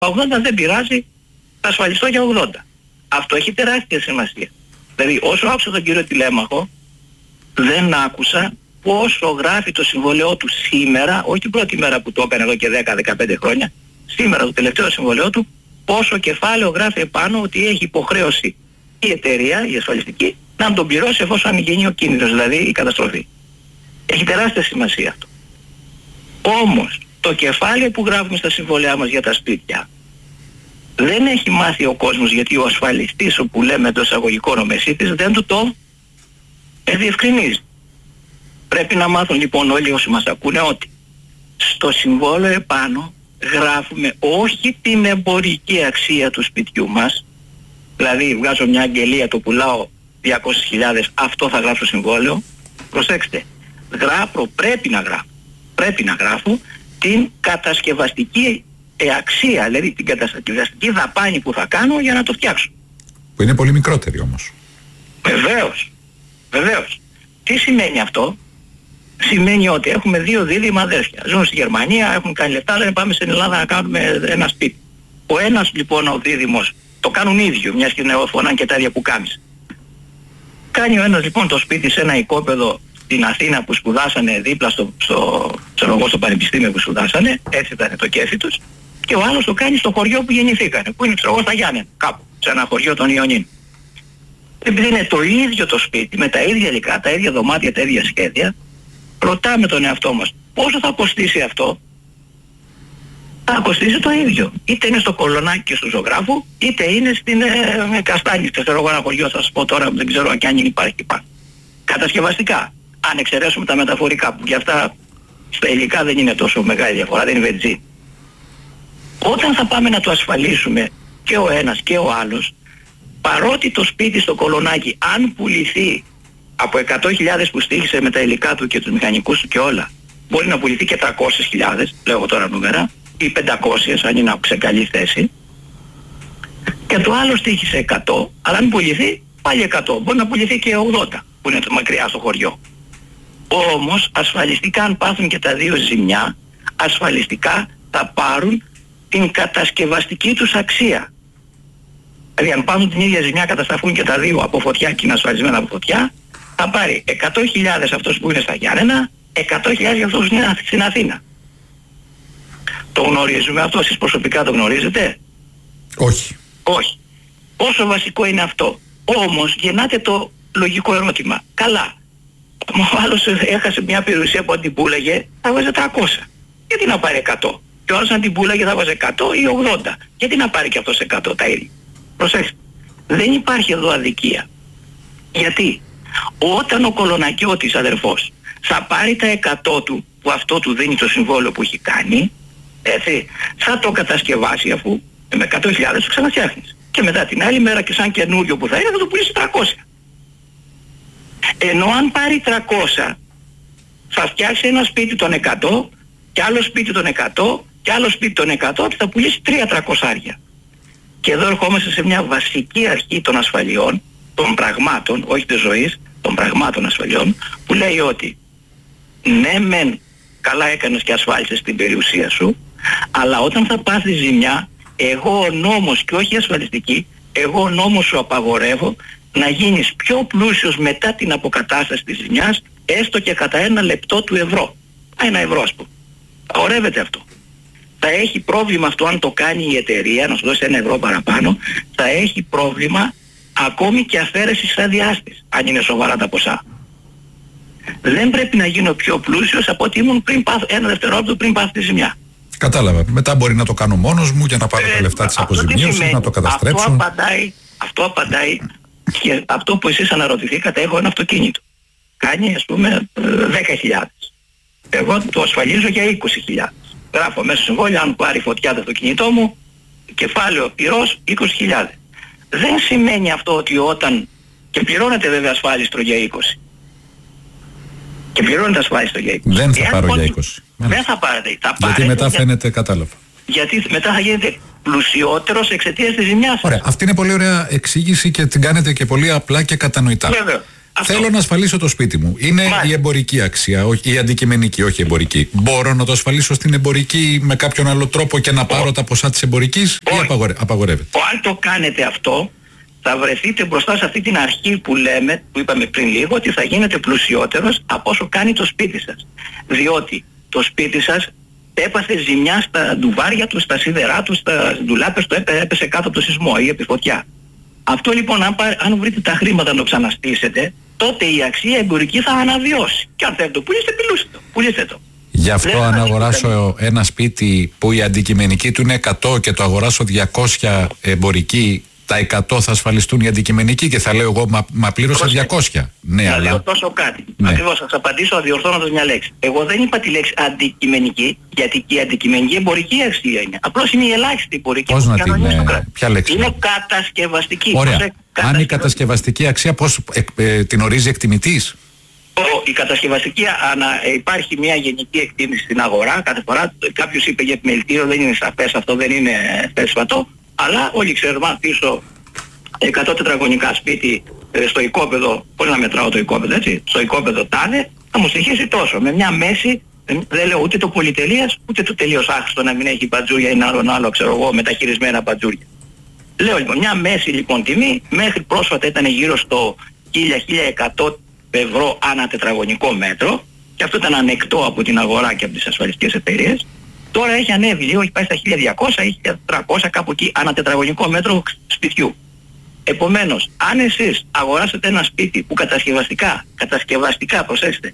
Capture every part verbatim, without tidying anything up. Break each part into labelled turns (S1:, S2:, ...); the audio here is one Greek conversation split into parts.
S1: ογδόντα δεν πειράζει, θα ασφαλιστώ για ογδόντα. Αυτό έχει τεράστια σημασία. Δηλαδή όσο άκουσα τον κύριο Τηλέμαχο, δεν άκουσα πόσο γράφει το συμβόλαιό του σήμερα, όχι την πρώτη μέρα που το έκανε εδώ και δέκα με δεκαπέντε χρόνια, σήμερα το τελευταίο συμβόλαιό του, πόσο κεφάλαιο γράφει επάνω ότι έχει υποχρέωση η εταιρεία, η ασφαλιστική, να τον πληρώσει εφόσον γίνει ο κίνδυνος, δηλαδή η καταστροφή. Έχει τεράστια σημασία αυτό. Όμως, το κεφάλαιο που γράφουμε στα συμβόλαιά μας για τα σπίτια, δεν έχει μάθει ο κόσμος, γιατί ο ασφαλιστής, όπου λέμε εντός εισαγωγικών ο μεσίτης, δεν του το διευκρινίζει. Πρέπει να μάθουν λοιπόν όλοι όσοι μας ακούνε ότι στο συμβόλαιο επάνω γράφουμε όχι την εμπορική αξία του σπιτιού μας, δηλαδή βγάζω μια αγγελία, το πουλάω διακόσιες χιλιάδες, αυτό θα γράψω συμβόλαιο. Προσέξτε, γράφω, πρέπει να γράφω, πρέπει να γράφω την κατασκευαστική αξία, δηλαδή την κατασκευαστική δαπάνη που θα κάνω για να το φτιάξω.
S2: Που είναι πολύ μικρότερη όμως.
S1: Βεβαίως, βεβαίως. Τι σημαίνει αυτό? Σημαίνει ότι έχουμε δύο δίδυμα αδέρφια. Ζουν στη Γερμανία, έχουν κάνει λεφτά, λένε πάμε στην Ελλάδα να κάνουμε ένα σπίτι. Ο ένας λοιπόν ο δίδυμος, το κάνουν ίδιο, μιας και νεοφωνάνε και τα ίδια που κάνεις. Κάνει ο ένας λοιπόν το σπίτι σε ένα οικόπεδο στην Αθήνα που σπουδάσανε δίπλα στο, στο, στο, στο πανεπιστήμιο που σπουδάσανε, έτσι ήταν το κέφι τους, και ο άλλος το κάνει στο χωριό που γεννηθήκανε, που είναι ξέρω εγώ στα Γιάννενα, κάπου, σε ένα χωριό των Ιωνίων. Επειδή είναι το ίδιο το σπίτι, με τα ίδια υλικά, τα ίδια δωμάτια, τα ίδια σχέδια, ρωτάμε τον εαυτό μας, πόσο θα κοστίσει αυτό? Θα κοστίσει το ίδιο. Είτε είναι στο Κολονάκι και στο Ζωγράφου, είτε είναι στην ε, Καστάνη, ξέρω εγώ ένα χωριό, θα σας πω τώρα, δεν ξέρω αν υπάρχει και πάνω. Κατασκευαστικά, αν εξαιρέσουμε τα μεταφορικά, που για αυτά στα υλικά δεν είναι τόσο μεγάλη διαφορά, δεν είναι βενζίνη. Όταν θα πάμε να το ασφαλίσουμε και ο ένας και ο άλλος, παρότι το σπίτι στο Κολονάκι, αν πουληθεί από εκατό χιλιάδες που στήχησε με τα υλικά του και τους μηχανικούς του και όλα, μπορεί να πουληθεί και τριακόσιες χιλιάδες, λέω τώρα νούμερα, ή πεντακόσιες αν είναι σε καλή θέση, και το άλλο στήχησε εκατό, αλλά αν πουληθεί πάλι εκατό, μπορεί να πουληθεί και ογδόντα που είναι το μακριά στο χωριό. Όμως ασφαλιστικά, αν πάθουν και τα δύο ζημιά, ασφαλιστικά θα πάρουν την κατασκευαστική τους αξία. Δηλαδή αν πάθουν την ίδια ζημιά, καταστραφούν και τα δύο από φωτιά και είναι ασφαλισμένα από φωτιά, θα πάρει εκατό χιλιάδες αυτός που είναι στα Γιάννενα, εκατό χιλιάδες για αυτός που είναι στην Αθήνα. Το γνωρίζουμε αυτό? Εσείς προσωπικά το γνωρίζετε?
S2: Όχι.
S1: Όχι. Πόσο βασικό είναι αυτό? Όμως γεννάται το λογικό ερώτημα. Καλά, ο άλλος έχασε μια περιουσία που αν την πούλαγε θα βάζει τριακόσια. Γιατί να πάρει εκατό? Και ο άλλος αν την πούλαγε θα βάζει εκατό ή ογδόντα. Γιατί να πάρει και αυτός εκατό τα ίδια? Προσέξτε, δεν υπάρχει εδώ αδικία. Γιατί όταν ο κολονακιώτης αδερφός θα πάρει τα εκατό του, που αυτό του δίνει το συμβόλαιο που έχει κάνει, έτσι, θα το κατασκευάσει, αφού με εκατό χιλιάδες το ξαναφτιάχνεις. Και μετά την άλλη μέρα και σαν καινούριο που θα είναι θα το πουλήσει τριακόσια. Ενώ αν πάρει τριακόσια θα φτιάξει ένα σπίτι των εκατό και άλλο σπίτι των εκατό και άλλο σπίτι των εκατό και θα πουλήσει τρία τριακόσια. Και εδώ ερχόμαστε σε μια βασική αρχή των ασφαλιών, των πραγμάτων, όχι της ζωής, των πραγμάτων ασφαλιών, που λέει ότι ναι μεν καλά έκανες και ασφάλισες την περιουσία σου, αλλά όταν θα πάθεις ζημιά, εγώ ο νόμος και όχι η ασφαλιστική, εγώ ο νόμος σου απαγορεύω να γίνεις πιο πλούσιος μετά την αποκατάσταση της ζημιάς, έστω και κατά ένα λεπτό του ευρώ. Ένα ευρώ ας πούμε. Απαγορεύεται αυτό. Θα έχει πρόβλημα αυτό αν το κάνει η εταιρεία, να σου δώσει ένα ευρώ παραπάνω, θα έχει πρόβλημα ακόμη και αφαίρεση σταδιάς της, αν είναι σοβαρά τα ποσά. Δεν πρέπει να γίνω πιο πλούσιος από ότι ήμουν πριν πάθω, ένα δευτερόλεπτο πριν πάθω τη ζημιά.
S2: Κατάλαβα. Μετά μπορεί να το κάνω μόνος μου για να πάρω ε, τα λεφτά της αποζημίωσης, να το καταστρέψουν.
S1: Αυτό απαντάει, αυτό απαντάει και αυτό που εσείς αναρωτηθήκατε, έχω ένα αυτοκίνητο. Κάνει ας πούμε δέκα χιλιάδες. Εγώ το ασφαλίζω για είκοσι χιλιάδες. Γράφω μέσα στο συμβόλαιο, αν πάρει φωτιά το αυτοκίνητό μου, κεφάλαιο πυρός είκοσι χιλιάδες. Δεν σημαίνει αυτό ότι όταν, και πληρώνεται βέβαια ασφάλιστρο για είκοσι. Και πληρώνεται ασφάλιστρο για είκοσι.
S2: Δεν θα πάρω για είκοσι.
S1: Δεν θα πάρετε. Θα
S2: γιατί μετά για... φαίνεται, κατάλαβα.
S1: Γιατί μετά θα γίνετε πλουσιότερος εξαιτίας της ζημιάς.
S2: Ωραία. Αυτή είναι πολύ ωραία εξήγηση και την κάνετε και πολύ απλά και κατανοητά.
S1: Βέβαια.
S2: Θέλω να ασφαλίσω το σπίτι μου. Είναι Μάλιστα. η εμπορική αξία, όχι, η αντικειμενική, όχι η εμπορική. Μπορώ να το ασφαλίσω στην εμπορική με κάποιον άλλο τρόπο και να πάρω όχι. τα ποσά της εμπορικής ή απαγορε, απαγορεύεται?
S1: Αν το κάνετε αυτό, θα βρεθείτε μπροστά σε αυτή την αρχή που λέμε, που είπαμε πριν λίγο, ότι θα γίνετε πλουσιότερος από όσο κάνει το σπίτι σας. Διότι το σπίτι σας έπαθε ζημιά στα ντουβάρια του, στα σίδερά του, στα ντουλάπες του, έπεσε κάτω από το σεισμό ή επί φωτιά. Αυτό λοιπόν, αν, αν βρείτε τα χρήματα να το ξαναστήσετε, τότε η αξία εμπορική θα αναβιώσει. Και αν θέλετε το πουλήσετε, πουλήστε το. Πουλήστε το.
S2: Γι' αυτό δεν αν αγοράσω ένα σπίτι που η αντικειμενική του είναι εκατό και το αγοράσω διακόσια εμπορική, τα εκατό θα ασφαλιστούν οι αντικειμενικοί και θα λέω εγώ μα, μα πλήρωσα διακόσια. Ναι,
S1: να
S2: αλλά...
S1: διορθώσω κάτι. Ναι. Ακριβώς, θα σας απαντήσω αδιορθώνοντας μια λέξη. Εγώ δεν είπα τη λέξη αντικειμενική, γιατί και η αντικειμενική εμπορική αξία είναι. Απλώς είναι η ελάχιστη εμπορική.
S2: Πώς να την... Ε, ποια λέξη?
S1: Είναι κατασκευαστική.
S2: Ωραία. Πώς, ε, αν η κατασκευαστική αξία πώς ε, ε, την ορίζει εκτιμητής?
S1: Η κατασκευαστική, ανα, υπάρχει μια γενική εκτίμηση στην αγορά. Κάθε φορά κάποιος είπε για επιμελητήριο, δεν είναι σαφές, αυτό δεν είναι θέσφατο. Αλλά όλοι ξέρουμε, αν πίσω εκατό τετραγωνικά σπίτι ε, στο οικόπεδο, πώς να μετράω το οικόπεδο, έτσι, στο οικόπεδο τάδε, θα μου στοιχήσει τόσο. Με μια μέση, ε, δεν λέω ούτε το πολυτελείας, ούτε το τελείως άχρηστο να μην έχει μπατζούρια ή άλλον άλλο, ξέρω εγώ, μεταχειρισμένα μπατζούρια. Λέω λοιπόν, μια μέση λοιπόν τιμή, μέχρι πρόσφατα ήταν γύρω στο χίλια με χίλια εκατό ευρώ ανά τετραγωνικό μέτρο, και αυτό ήταν ανεκτό από την αγορά και από τις ασφαλιστικές εταιρείες. Τώρα έχει ανέβει λίγο, έχει πάει στα χίλια διακόσια ή χίλια τριακόσια κάπου εκεί ανά τετραγωνικό μέτρο σπιτιού. Επομένως, αν εσείς αγοράσετε ένα σπίτι που κατασκευαστικά, κατασκευαστικά προσέξτε,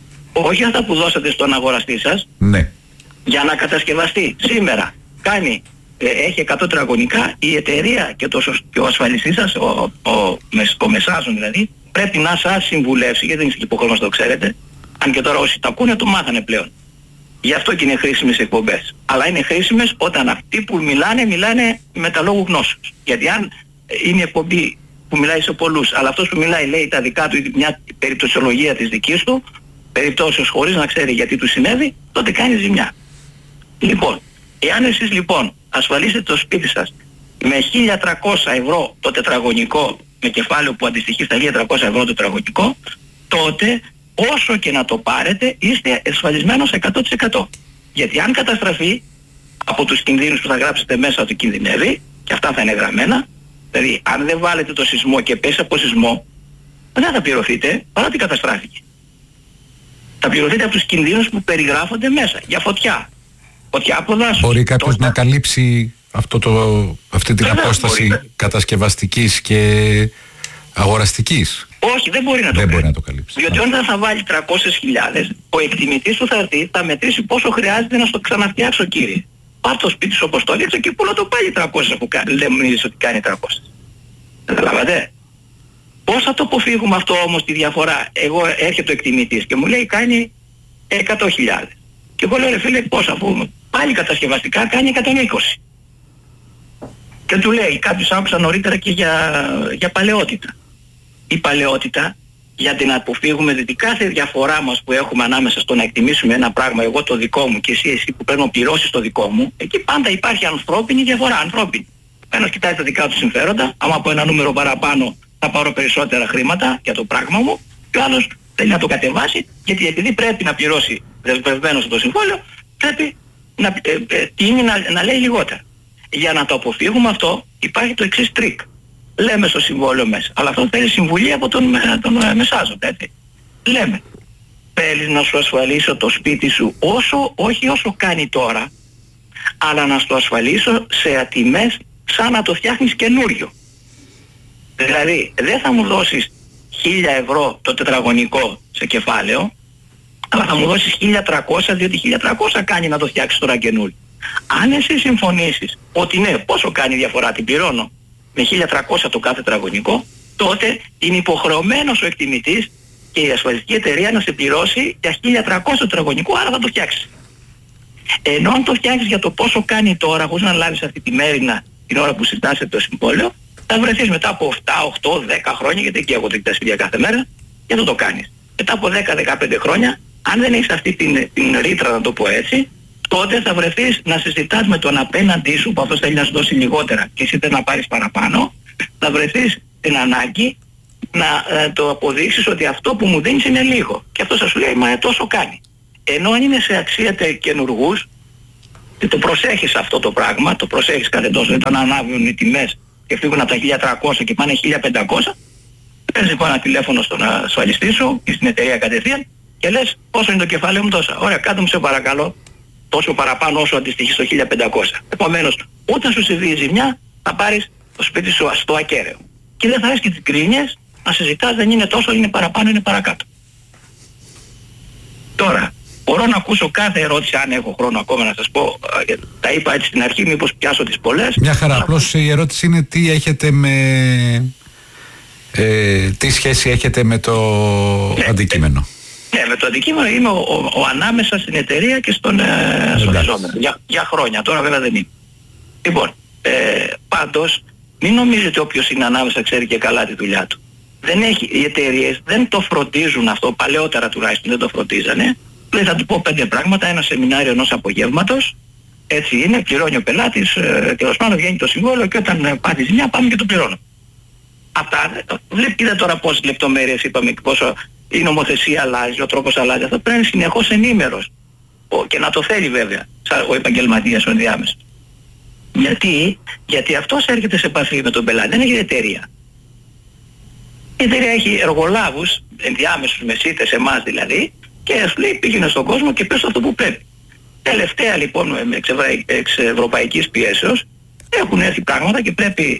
S1: όχι αυτά που δώσατε στον αγοραστή σας,
S2: ναι,
S1: για να κατασκευαστεί σήμερα κάνει, ε, έχει εκατό τετραγωνικά, η εταιρεία και, το, και ο ασφαλιστής σας, ο, ο, ο, ο μεσάζων δηλαδή, πρέπει να σας συμβουλεύσει, γιατί δεν είστε υποχρεωμένοι να το ξέρετε, αν και τώρα όσοι τα ακούνε το μάθανε πλέον. Γι' αυτό και είναι χρήσιμες εκπομπές. Αλλά είναι χρήσιμες όταν αυτοί που μιλάνε, μιλάνε με τα λόγου γνώσεως. Γιατί αν είναι εκπομπή που μιλάει σε πολλούς, αλλά αυτός που μιλάει λέει τα δικά του, μια περιπτωσιολογία της δικής του, περιπτώσεις χωρίς να ξέρει γιατί του συνέβη, τότε κάνει ζημιά. Λοιπόν, εάν εσείς λοιπόν ασφαλίσετε το σπίτι σας με χίλια τριακόσια ευρώ το τετραγωνικό, με κεφάλαιο που αντιστοιχεί στα χίλια τριακόσια ευρώ το τετραγωνικό, τότε όσο και να το πάρετε είστε ασφαλισμένος εκατό τοις εκατό. Γιατί αν καταστραφεί από τους κινδύνους που θα γράψετε μέσα ότι κινδυνεύει, και αυτά θα είναι γραμμένα, δηλαδή αν δεν βάλετε το σεισμό και πέσει από σεισμό, δεν θα πληρωθείτε παρότι καταστράφηκε. Θα πληρωθείτε από τους κινδύνους που περιγράφονται μέσα, για φωτιά. Φωτιά από δάσος.
S2: Μπορεί κάποιος να καλύψει αυτό το, αυτή την Βέβαια, απόσταση μπορεί. κατασκευαστικής και αγοραστικής?
S1: Όχι, δεν μπορεί να το,
S2: δεν
S1: μπορεί
S2: να το καλύψει.
S1: Διότι όταν θα βάλει τριακόσιες χιλιάδες, ο εκτιμητής του θα έρθει, θα μετρήσει πόσο χρειάζεται να στο ξαναφτιάξω, κύριε. Πάρ' το σπίτι σου όπως το έδειξε και πού να το πάλι τριακόσια που κάνει, δεν μου είδες ότι κάνει τριακόσια. Καταλάβατε. Πώς θα το αποφύγουμε αυτό όμως τη διαφορά? Εγώ έρχεται ο εκτιμητής και μου λέει κάνει εκατό χιλιάδες. Και εγώ λέω ρε φίλε πώς, αφού πάλι κατασκευαστικά κάνει εκατόν είκοσι. Και του λέει, κάποιος άκουσα νωρίτερα και για, για παλαιότητα. Η παλαιότητα, για την αποφύγουμε, διότι κάθε διαφορά μας που έχουμε ανάμεσα στο να εκτιμήσουμε ένα πράγμα, εγώ το δικό μου και εσύ, εσύ που πρέπει να πληρώσεις το δικό μου, εκεί πάντα υπάρχει ανθρώπινη διαφορά, ανθρώπινη. Ένας κοιτάει τα δικά του συμφέροντα, άμα από ένα νούμερο παραπάνω θα πάρω περισσότερα χρήματα για το πράγμα μου, και ο άλλος θέλει να το κατεβάσει, γιατί επειδή πρέπει να πληρώσει δεσμευμένο στο συμβόλαιο, πρέπει να, ε, ε, τίνει να, να λέει λιγότερα. Για να το αποφύγουμε αυτό υπάρχει το εξής τρίκ. Λέμε στο συμβόλαιο μέσα, αλλά αυτό θέλει συμβουλή από τον, τον ε, μεσάζοντα, έτσι. Λέμε, θέλεις να σου ασφαλίσω το σπίτι σου όσο, όχι όσο κάνει τώρα, αλλά να σου ασφαλίσω σε τιμές σαν να το φτιάχνεις καινούριο. Δηλαδή, δεν θα μου δώσεις χίλια ευρώ το τετραγωνικό σε κεφάλαιο, αλλά θα μου δώσεις χίλια τριακόσια, διότι χίλια τριακόσια κάνει να το φτιάξεις τώρα καινούριο. Αν εσύ συμφωνήσεις ότι ναι, πόσο κάνει διαφορά, την πληρώνω με χίλια τριακόσια το κάθε τετραγωνικό, τότε είναι υποχρεωμένος ο εκτιμητής και η ασφαλιστική εταιρεία να σε πληρώσει για χίλια τριακόσια το τετραγωνικό, άρα θα το φτιάξεις. Ενώ αν το φτιάξεις για το πόσο κάνει τώρα, χωρίς να λάβεις αυτή τη μέρινα την ώρα που συντάσσεται το συμβόλαιο, θα βρεθείς μετά από επτά, οκτώ, δέκα χρόνια, γιατί εκεί έχω τα σπίτια κάθε μέρα, και θα το κάνεις. Μετά από δέκα με δεκαπέντε χρόνια, αν δεν έχεις αυτή την, την ρήτρα, να το πω έτσι, τότε θα βρεθείς να συζητάς με τον απέναντί σου που αυτός θέλει να σου δώσει λιγότερα και εσύ θέλει να πάρεις παραπάνω, θα βρεθείς την ανάγκη να ε, το αποδείξεις ότι αυτό που μου δίνεις είναι λίγο. Και αυτό θα σου λέει, μα ε, τόσο κάνει. Ενώ αν είναι σε αξία καινουργούς, το προσέχεις αυτό το πράγμα, το προσέχεις κάθε τόσο, όταν ανάβουν οι τιμές και φύγουν από τα χίλια τριακόσια και πάνε χίλια πεντακόσια, παίρνεις λοιπόν ένα τηλέφωνο στον ασφαλιστή σου ή στην εταιρεία κατευθείαν και λες πόσο είναι το κεφάλαιο μου τόσα. Ωραία, κάτω μου σε παρακαλώ, τόσο παραπάνω όσο αντιστοιχεί στο χίλια πεντακόσια. Επομένως, όταν σου συμβεί η ζημιά, θα πάρεις το σπίτι σου στο ακέραιο. Και δεν θα έχεις και τις γκρίνιες να συζητάς, δεν είναι τόσο, είναι παραπάνω, είναι παρακάτω. Τώρα, μπορώ να ακούσω κάθε ερώτηση, αν έχω χρόνο ακόμα να σας πω, τα είπα έτσι στην αρχή, μήπως πιάσω τις πολλές.
S2: Μια χαρά, απλώς η ερώτηση είναι τι έχετε με... Ε, τι σχέση έχετε με το ναι, αντικείμενο.
S1: Ναι, με το αντικείμενο είμαι ο, ο, ο ανάμεσα στην εταιρεία και στον ασφαλιζόμενο. Ε, για, για χρόνια, τώρα βέβαια δεν είναι. Λοιπόν, ε, πάντως, μην νομίζετε όποιος είναι ανάμεσα ξέρει και καλά τη δουλειά του. Δεν έχει, οι εταιρείες δεν το φροντίζουν αυτό, παλαιότερα τουλάχιστον δεν το φροντίζανε. Λέει θα του πω πέντε πράγματα, ένα σεμινάριο ενός απογεύματος, έτσι είναι, πληρώνει ο πελάτης, ε, τέλος πάντων βγαίνει το συμβόλαιο και όταν ε, πάθει ζημιά πάμε και το πληρώνω. Αυτά, βλέπετε τώρα πόσες λεπτομέρειες είπαμε και πόσο η νομοθεσία αλλάζει, ο τρόπος αλλάζει. Αυτό πρέπει να είναι συνεχώς ενήμερος. Ο, και να το θέλει βέβαια, σαν ο επαγγελματίας ο ενδιάμεσος. Γιατί, γιατί αυτός έρχεται σε επαφή με τον πελάτη, δεν έχει εταιρεία. Η εταιρεία έχει εργολάβους, ενδιάμεσους μεσίτες, εμάς δηλαδή, και σου λέει πήγαινε στον κόσμο και πες αυτό που πρέπει. Τελευταία λοιπόν με εξ ευρωπαϊκής πιέσεως έχουν έρθει πράγματα και πρέπει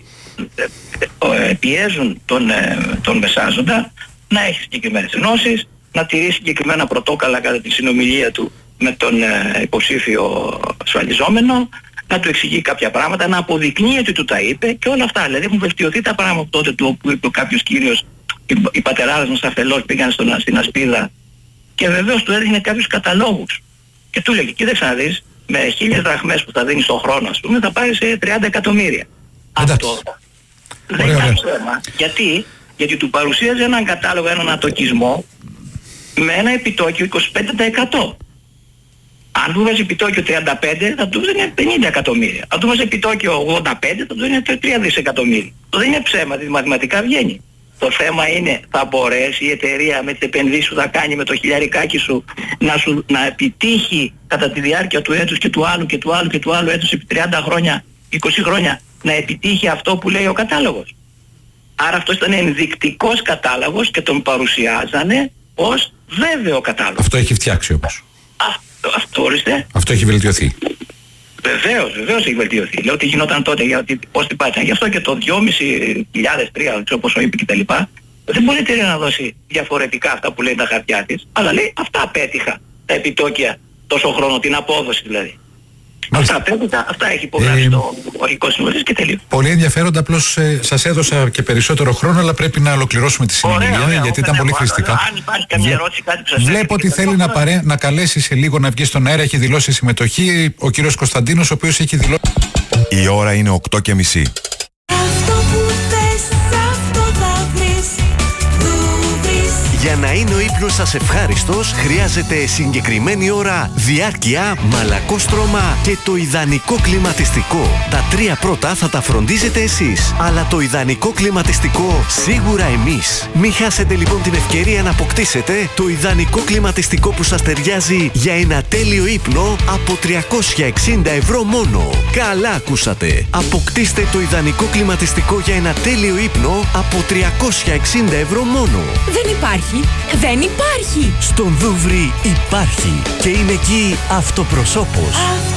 S1: ε, ε, πιέζουν τον, ε, τον μεσάζοντα να έχει συγκεκριμένες ενώσεις, να τηρήσει συγκεκριμένα πρωτόκολλα κατά τη συνομιλία του με τον ε, υποψήφιο ασφαλιζόμενο, να του εξηγεί κάποια πράγματα, να αποδεικνύει ότι του τα είπε και όλα αυτά. Δηλαδή έχουν βελτιωθεί τα πράγματα τότε του όπου είπε κάποιος κύριος, οι, οι πατεράδες μας αφελώς πήγαν στον, στην ασπίδα και βεβαίως του έδινε κάποιους καταλόγους και του έλεγε κοίταξε να δεις, με χίλιες δραχμές που θα δίνεις στον χρόνο ας πούμε θα πάρεις τριάντα εκατομμύρια. Αυτό δεν είναι θέμα. Γιατί, γιατί του παρουσίαζε έναν κατάλογο, έναν ατοκισμό με ένα επιτόκιο είκοσι πέντε τοις εκατό. Αν του βάζει επιτόκιο τριάντα πέντε θα του δίνει πενήντα εκατομμύρια. Αν του βάζει επιτόκιο ογδόντα πέντε θα του δίνει τρία δισεκατομμύρια. Το δεν είναι ψέμα, δηλαδή μαθηματικά βγαίνει. Το θέμα είναι θα μπορέσει η εταιρεία με τις επενδύσεις που θα κάνει με το χιλιαρικάκι σου να, σου να επιτύχει κατά τη διάρκεια του έτους και του άλλου και του άλλου και του άλλου έτους επί τριάντα χρόνια, είκοσι χρόνια να επιτύχει αυτό που λέει ο κατάλογος. Άρα αυτός ήταν ενδεικτικός κατάλογος και τον παρουσιάζανε ως βέβαιο κατάλογο.
S2: Αυτό έχει φτιάξει όμως.
S1: Αυτό, αυτό ορίστε.
S2: Αυτό έχει βελτιωθεί.
S1: Βεβαίως, βεβαίως έχει βελτιωθεί. Λέω ότι γινόταν τότε, γιατί πώς την πάτησαν. Γι' αυτό και το δυόμισι χιλιάδες τρία, δεν ξέρω πόσο είπε κτλ. Δεν μπορεί η εταιρεία να δώσει διαφορετικά αυτά που λέει τα χαρτιά της, αλλά λέει αυτά απέτυχα τα επιτόκια τόσο χρόνο, την απόδοση δηλαδή. Αυτά απέτυχα, αυτά έχει υπογράψει ε, το Αρχικό Συμβούλιο και τελείω.
S2: Πολύ ενδιαφέροντα, απλώς ε, σας έδωσα και περισσότερο χρόνο, αλλά πρέπει να ολοκληρώσουμε τη συνομιλία γιατί ήταν πολύ χρηστικά.
S1: Αν υπάρχει καμία ερώτηση, κάτι που σας
S2: Βλέπω ότι θέλει να, παρέ, να καλέσει σε λίγο να βγει στον αέρα, έχει δηλώσει συμμετοχή ο κύριος Κωνσταντίνος, ο οποίος έχει δηλώσει.
S3: Η ώρα είναι οκτώ και μισή. Για να είναι ο ύπνος σας ευχάριστος, χρειάζεται συγκεκριμένη ώρα, διάρκεια, μαλακόστρωμα και το ιδανικό κλιματιστικό. Τα τρία πρώτα θα τα φροντίζετε εσείς, αλλά το ιδανικό κλιματιστικό σίγουρα εμείς. Μην χάσετε λοιπόν την ευκαιρία να αποκτήσετε το ιδανικό κλιματιστικό που σας ταιριάζει για ένα τέλειο ύπνο από τριακόσια εξήντα ευρώ μόνο. Καλά ακούσατε! Αποκτήστε το ιδανικό κλιματιστικό για ένα τέλειο ύπνο από τριακόσια εξήντα ευρώ μόνο.
S4: Δεν υπάρχει. Δεν υπάρχει!
S3: Στον Δούβρι υπάρχει και είναι εκεί αυτοπροσώπος.